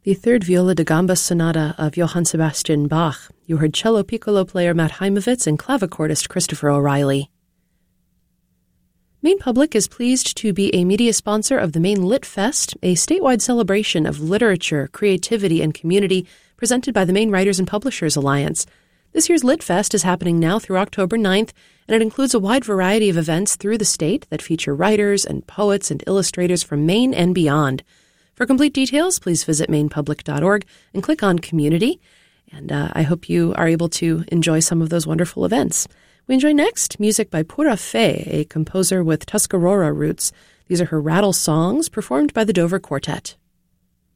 The third viola da gamba sonata of Johann Sebastian Bach. You heard cello piccolo player Matt Heimovitz and clavicordist Christopher O'Reilly. Maine Public is pleased to be a media sponsor of the Maine Lit Fest, a statewide celebration of literature, creativity, and community presented by the Maine Writers and Publishers Alliance. This year's Lit Fest is happening now through October 9th, and it includes a wide variety of events through the state that feature writers and poets and illustrators from Maine and beyond. For complete details, please visit mainepublic.org and click on Community. And I hope you are able to enjoy some of those wonderful events. We enjoy next music by Pura Fé, a composer with Tuscarora roots. These are her rattle songs performed by the Dover Quartet.